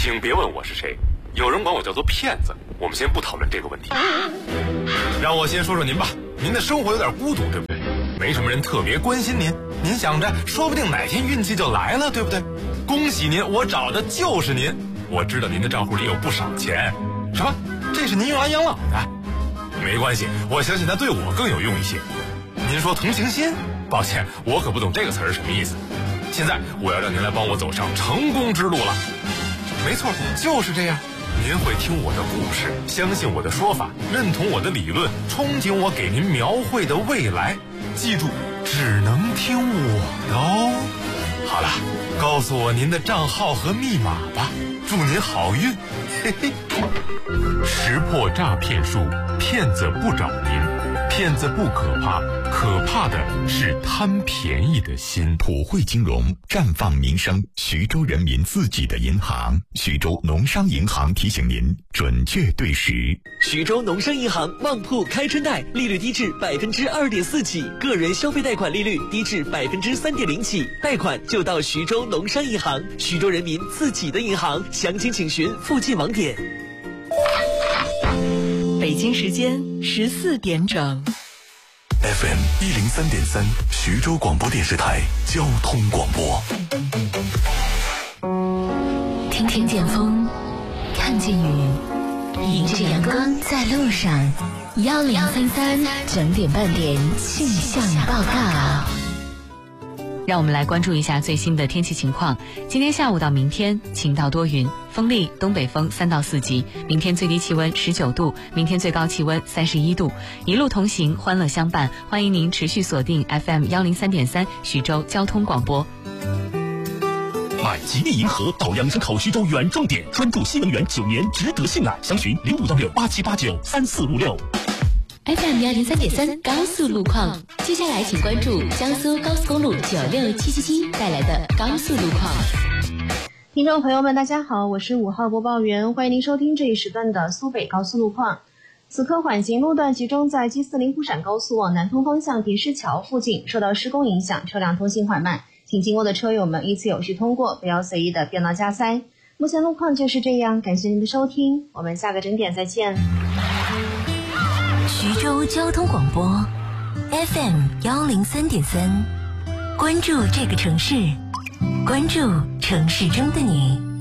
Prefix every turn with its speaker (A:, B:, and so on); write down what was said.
A: 请别问我是谁，有人管我叫做骗子。我们先不讨论这个问题，让我先说说您吧。您的生活有点孤独，对不对？没什么人特别关心您，您想着说不定哪天运气就来了，对不对？恭喜您，我找的就是您。我知道您的账户里有不少钱。什么？这是您用来养老的？没关系，我相信它对我更有用一些。您说同情心？抱歉，我可不懂这个词儿什么意思。现在我要让您来帮我走上成功之路了。没错，就是这样。您会听我的故事，相信我的说法，认同我的理论，憧憬我给您描绘的未来。记住，只能听我的哦。好了，告诉我您的账号和密码吧，祝您好运。嘿嘿。识破诈骗术，骗子不找您，骗子不可怕，可怕的是贪便宜的心。
B: 普惠金融绽放民生，徐州人民自己的银行，徐州农商银行提醒您准确对时。
C: 徐州农商银行旺铺开春贷，利率低至2.4%起，个人消费贷款利率低至3.0%起，贷款就到徐州农商银行，徐州人民自己的银行，详情请询附近网点。
D: 北京时间14点整。
E: FM 103.3，徐州广播电视台交通广播。
F: 听见风，看见雨，迎着阳光在路上。1033整点半点气象报告。
G: 让我们来关注一下最新的天气情况。今天下午到明天晴到多云，风力东北风3到4级，明天最低气温19度，明天最高气温31度。一路同行，欢乐相伴，欢迎您持续锁定 FM 103.3徐州交通广播。
H: 买吉利银河到2声口徐州远重点，专注新能源9年，值得信赖。详询056687893456。
F: FM 103.3高速路况，接下来请关注江苏高速公路96777带来的高速路况。
I: 听众朋友们，大家好，我是5号播报员，欢迎您收听这一时段的苏北高速路况。此刻缓行路段集中在 G40 沪陕高速往南通方向叠石桥附近，受到施工影响，车辆通行缓慢，请经过的车友们依次有序通过，不要随意的变道加塞。目前路况就是这样，感谢您的收听，我们下个整点再见。
F: 徐州交通广播 FM 103.3，关注这个城市，关注城市中的你。